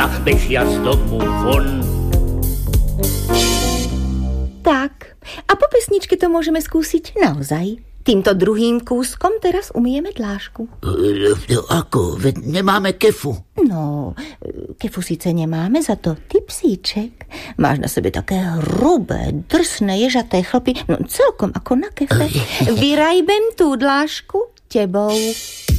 devčata bežia z domu von. Tak, a po pesničke to môžeme skúsiť naozaj. Týmto druhým kúskom teraz umyjeme dlášku. Ako? Veď nemáme kefu. No, kefu síce nemáme, za to ty, psíček, máš na sebe také hrubé, drsné, ježaté chlpy, no celkom ako na kefe. Vyrajbem tú dlášku tebou.